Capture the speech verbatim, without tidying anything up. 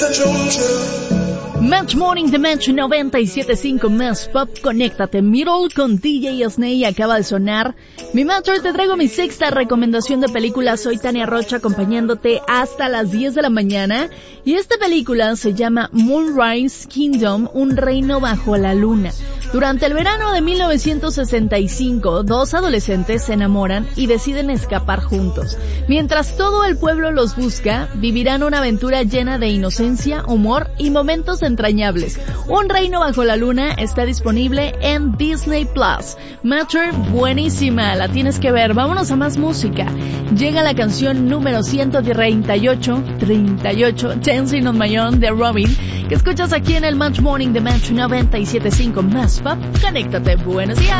Match Morning de Match noventa y siete punto cinco más Pop, conéctate. Middle con D J Snake acaba de sonar. Mi Matcher, te traigo mi sexta recomendación de película. Soy Tania Rocha, acompañándote hasta las diez de la mañana. Y esta película se llama Moonrise Kingdom, un reino bajo la luna. Durante el verano de mil novecientos sesenta y cinco, dos adolescentes se enamoran y deciden escapar juntos. Mientras todo el pueblo los busca, vivirán una aventura llena de inocencia, humor y momentos entrañables. Un reino bajo la luna está disponible en Disney Plus. Matcher, buenísima, la tienes que ver. Vámonos a más música. Llega la canción número ciento treinta y ocho, treinta y ocho, Dancing on My Own de Robin, que escuchas aquí en el Match Morning de Match noventa y siete punto cinco más Pop. Conéctate, buenos días.